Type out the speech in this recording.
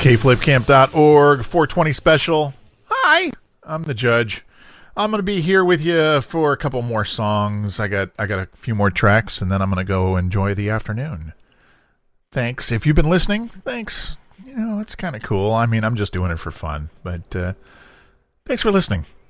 kflipcamp.org 420 special. Hi, I'm the judge. I'm going to be here with you for a couple more songs. I got a few more tracks, and then I'm going to go enjoy the afternoon. Thanks. If you've been listening, thanks. You know, it's kind of cool. I mean, I'm just doing it for fun, but thanks for listening.